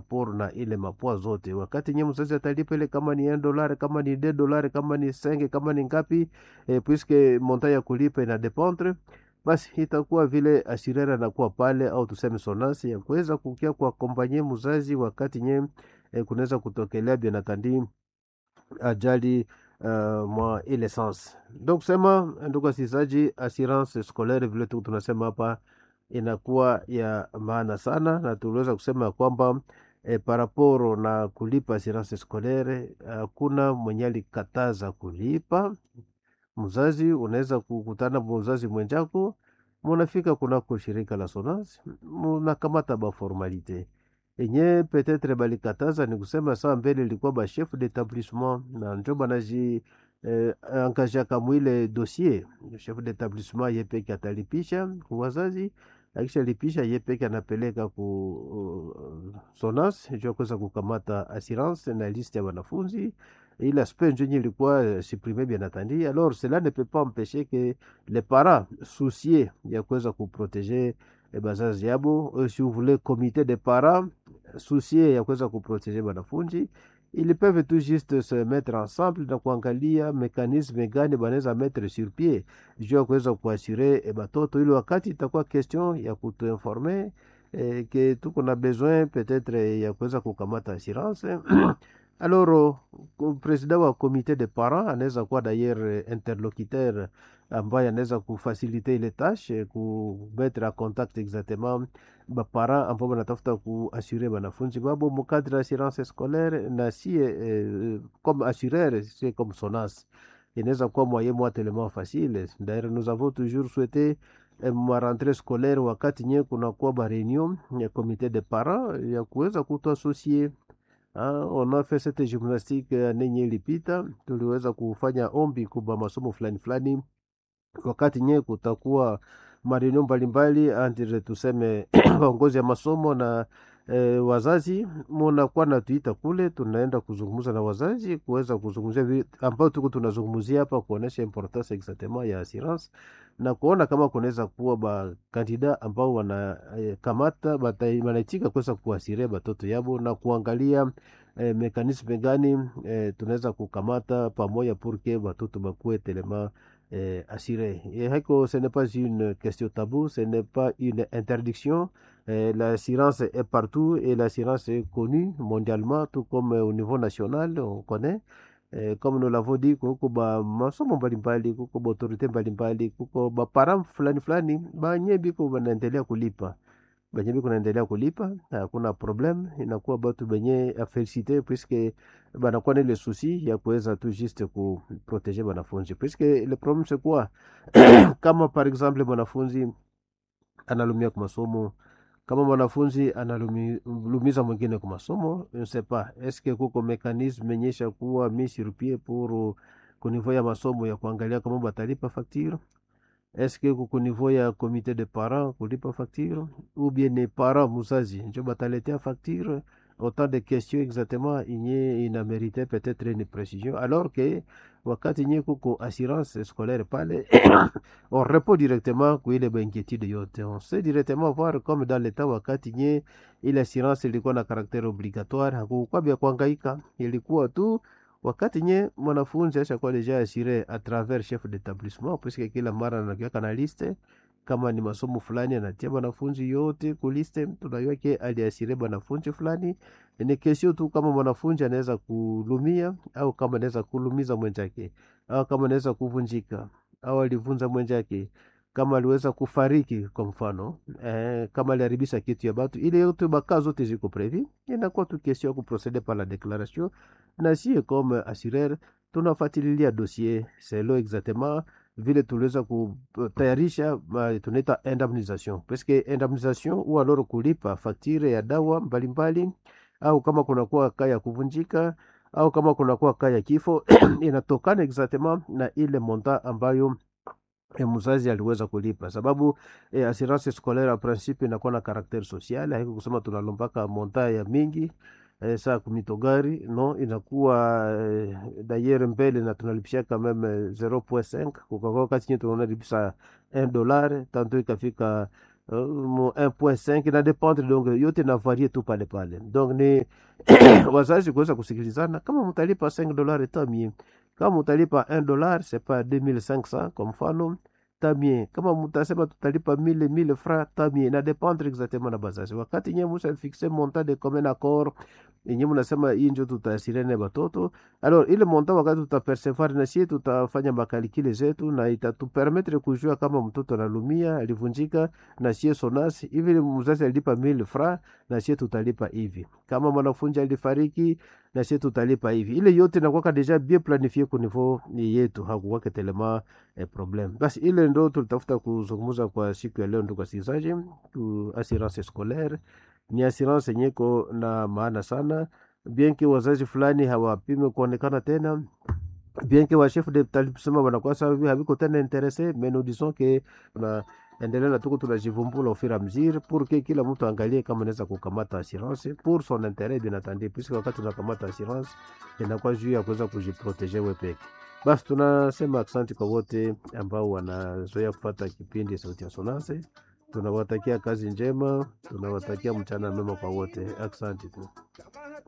rapport na ile mapwa zote. Wakati nye mzazi atalipa ile kama ni $1, kama ni $2, kama ni 5, kama ni ngapi, puisque montant ya kulipa ina dependre, basi itakuwa vile assureur anakuwa pale, au tuseme sonasi ya kuweza kukia kwa kompanye mzazi wakati nye kunaweza kutokelea bien atandi ajali mwa ile sens. Donc sema ndugu wasikilizaji, assurance scolaire vile tu tunasema hapa inakuwa ya maana sana, na tuliweza kusema kwamba paraporo na kulipa assurance scolaire hakuna mwenye alikataza kulipa. Mzazi unaweza kukutana mzazi mwenjako, munafika kunako shirika la SONAS, munakamata ba formalite enye peut-être balikataza ni kusema saa mbele ilikuwa ba chef d'établissement, na njo banaji engagea kamwile dossier. Chef d'établissement yepeke atalipisha ku wazazi, akisha lipisha yepeke anapeleka ku SONAS njo kuweza kukamata assurance na liste ya wanafunzi. Il aspect njo ilikuwa supprimé bien entendu. Alors cela ne peut pas empêcher que les parents souciés ya kuweza kuprotéger bazazi yabo, si vous voulez comité de parents souciés ya kuweza kuprotéger wanafunzi, ils peuvent tout juste se mettre ensemble na kuangalia mécanisme gani banaweza mettre sur pied juu ya kuweza kuassurer batoto, ili wakati itakuwa question ya kutuinformer que tuko na besoin peut-être ya kuweza kukamata assurance. Alors président wa comité de parents anaweza kuwa d'ailleurs interlocuteur ambaye anaweza kufaciliter ile tâche, kumettre en contact exactement ba parents ambao wanatafuta kuassurer wanafunzi babo mu cadre d'assurance scolaire, na si comme assureur, c'est comme SONAS inaweza kuwa moyen moi tellement facile. D'ailleurs nous avons toujours souhaité ma rentrée scolaire wakati nye kuna kuwa ba réunion ya comité de parents ya kuweza kutuassocier. On a fait cette gymnastique nenye ilipita, tuliweza kufanya ombi kuba masomo fulani fulani, wakati nye kutakuwa mareunion mbalimbali entre tuseme waongozi ya masomo na wazazi, munakuwa natuita kule, tunaenda kuzungumza na wazazi kuweza kuzungumzia ambao tuko tunazungumzia hapa, kuonesha importance exactement ya assurance na kuona kama kunaweza kuwa ba kandida ambao wana kamata wanaitika kuweza kuasire batoto yabo, na kuangalia mekanisme gani tunaweza kukamata pamoja pour que batoto bakuwe telema assuré. Et ce n'est pas une question tabou, ce n'est pas une interdiction. L'assurance est partout et l'assurance est connue mondialement, tout comme au niveau national, on connaît. Comme nous l'avons dit, kuko ba masomo mbalimbali, kuko ba autorite mbalimbali, kuko ba parents fulani fulani, banye biko banaendelea kulipa. Benye biko naendelea kulipa, hakuna problem, inakuwa batu benye a féliciter puisque banakuwa na ile souci ya kuweza tu juste ku protéger wanafunzi. Puisque le problème c'est quoi? Kama par exemple mwanafunzi analumia kwa masomo, kama mwanafunzi analumiza mwingine kwa masomo, je ne sais pas, est-ce que kuko mécanisme nyesha kuwa mis sur pied pour niveau ya masomo ya kuangalia kama batalipa facture? Est-ce que kuko niveau ya comité de parents kulipa facture, ou bien ni parents muzazi njo bataletea facture? Autant de questions exactement inye ina mérité peut-être une précision, alors que wakati nye kuko assurance scolaire pale on répond directement kwa ile inquiétude yote, on sait directement voir comme dans l'état wakati nye ile assurance ilikuwa na caractère obligatoire, hakukuwa bya kuhangaika, ilikuwa tu wakati nye mwanafunzi ashakuwa deja assuré à travers chef d'établissement, puisque kila mara anakiweka na liste kama ni masomo fulani anatia wanafunzi yote ku liste, tunajua ke aliasire wanafunzi fulani. Ni kesho tu kama mwanafunzi anaweza kulumia, au kama anaweza kulumiza mwenzake, au kama anaweza kuvunjika, au alivunja mwenzake, kama aliweza kufariki kwa mfano, kama aliharibisha kitu ya batu, ile yote baka zote ziko prevu. Inakuwa tu kesho ku procéder par la déclaration, na si comme assureur tunafuatilia dossier selo exactement vile tuliweza kutayarisha tunaita indemnisation, puisque indemnisation ou alors kulipa facture ya dawa mbalimbali, au kama kunakuwa kaya kuvunjika, au kama kunakuwa kaya kifo inatokana exactement na ile monta ambayo mzazi aliweza kulipa, sababu assurance scolaire en principe inakuwa na caractère social, haiko kusema tunalombaka monta ya mingi saa kumitogari no, inakuwa d'ailleurs mbele na tunalipishia quand même 0.5 kwa kati nye tunalipisa $1, tanto ikafika 1.5 na dependre, donc yote na varie tu pale pale. Donc ni wazazi kuweza kusikilizana, kama mtalipa $5 tamie, kama mtalipa $1 c'est pas 2500 kwa mfano tamie, kama mtasema tutalipa 1000 francs tamie, na dependre exactement na bazazi. Wakati nyewe musa fixe montant de commun accord, yenyewe mnasema hii ndio tutasirene batoto, alors ile montant wakati tutapercevoir na sisi tutafanya makalikile zetu, na itatupermettre kujua kama mtoto analumia alivunjika, na sie sonasi hivi mzazi alipa 1000 francs na sie tutalipa hivi, kama mwanafunzi alifariki na sie tutalipa hivi. Ile yote inakuwa deja bien planifié kwa niveau yetu, hakuwa telema problem. Basi ile ndo tulitafuta kuzungumza kwa siku ya leo, ndugu wasikilizaji. Assurance scolaire ni assurance nyeko na maana sana, bien que wazazi fulani hawapime kuonekana tena, bien que wa chef de établissement wanakuwa sababu haviko tena interesse, mais nous disons que na endelea na tuko tunajivumbula au fur et à mesure pour que kila mtu angalie kama anaweza kukamata assurance pour son intérêt bien entendu, puisque wakati unakamata assurance inakuwa juu ya kuweza kujiproteger wewe peke. Basi tunasema asante kwa wote ambao wanazoea kufuata kipindi Sauti ya Sonance. Tunawatakia kazi njema, tunawatakia mchana mema kwa wote. Asante tu.